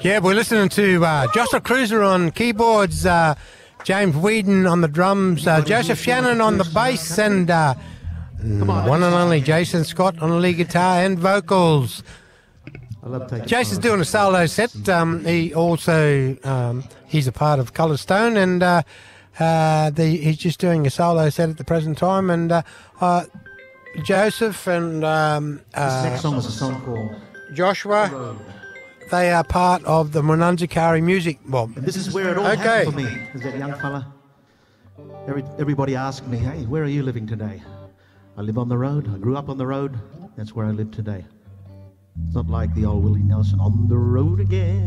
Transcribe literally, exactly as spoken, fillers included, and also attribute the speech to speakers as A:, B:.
A: Yeah, we're listening to uh, Joshua Cruiser on keyboards, uh, James Whedon on the drums, uh, Joseph Shannon on the bass, and uh, one and only Jason Scott on the lead guitar and vocals. Jason's doing a solo set. Um, he also um, he's a part of Colour Stone, and uh, uh, the, he's just doing a solo set at the present time. And uh, uh, Joseph and um, uh,
B: this next song is a song called
A: Joshua. They are part of the Mununjikari Music Mob.
B: And this is where it all
A: okay.
B: happened for me. As that young fella, every, everybody asked me, "Hey, where are you living today?" I live on the road. I grew up on the road. That's where I live today. It's not like the old Willie Nelson, "On the road again."